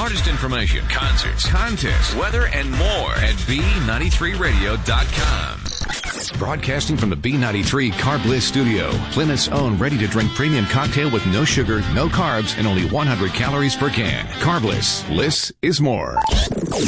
artist information, concerts, contests, weather, and more at B93Radio.com. Broadcasting from the B93 Carb Bliss studio, Plymouth's own ready-to-drink premium cocktail with no sugar, no carbs, and only 100 calories per can. Carb Bliss. Bliss is more.